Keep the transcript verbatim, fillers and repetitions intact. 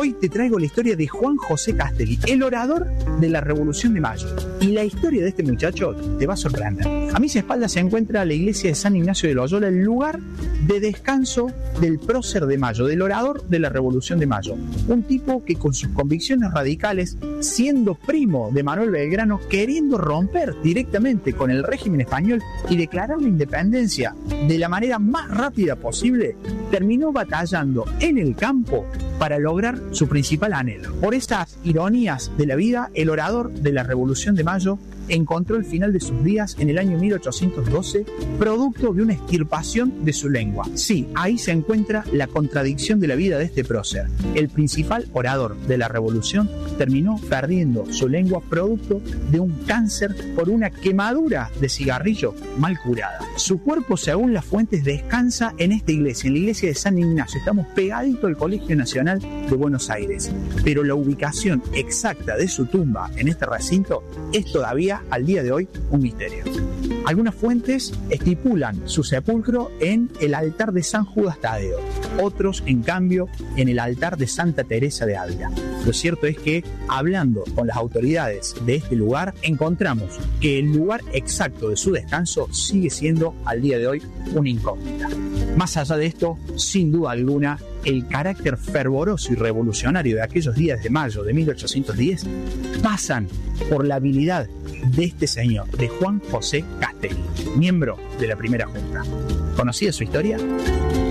Hoy te traigo la historia de Juan José Castelli, el orador de la Revolución de Mayo. Y la historia de este muchacho te va a sorprender. A mis espaldas se encuentra la iglesia de San Ignacio de Loyola, el lugar de descanso del prócer de Mayo, del orador de la Revolución de Mayo. Un tipo que con sus convicciones radicales, siendo primo de Manuel Belgrano, queriendo romper directamente con el régimen español y declarar la independencia de la manera más rápida posible, terminó batallando en el campo para lograr su principal anhelo. Por estas ironías de la vida, el orador de la Revolución de Mayo encontró el final de sus días en el año mil ochocientos doce, producto de una extirpación de su lengua. Sí, ahí se encuentra la contradicción de la vida de este prócer. El principal orador de la Revolución terminó perdiendo su lengua producto de un cáncer por una quemadura de cigarrillo mal curada. Su cuerpo, según las fuentes, descansa en esta iglesia, en la iglesia de San Ignacio. Estamos pegadito al Colegio Nacional de Buenos Aires, pero la ubicación exacta de su tumba en este recinto es todavía al día de hoy un misterio. Algunas fuentes estipulan su sepulcro en el altar de San Judas Tadeo, otros, en cambio, en el altar de Santa Teresa de Ávila. Lo cierto es que, hablando con las autoridades de este lugar, encontramos que el lugar exacto de su descanso sigue siendo, al día de hoy, una incógnita. Más allá de esto, sin duda alguna, el carácter fervoroso y revolucionario de aquellos días de mayo de mil ochocientos diez pasan por la habilidad de este señor, de Juan José Castelli, miembro de la primera junta. ¿Conocías su historia?